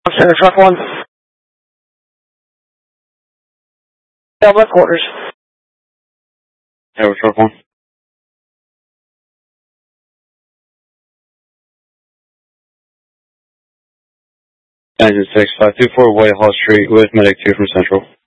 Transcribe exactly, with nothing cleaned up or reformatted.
Center Truck one. Southwest quarters. Tower Truck one. Engine six, five two four Whitehall Street with Medic two from Central.